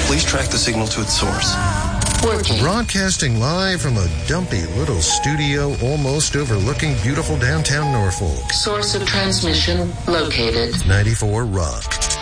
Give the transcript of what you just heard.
Please track the signal to its source. Working. Broadcasting live from a dumpy little studio almost overlooking beautiful downtown Norfolk. Source of transmission located. 94 Rock.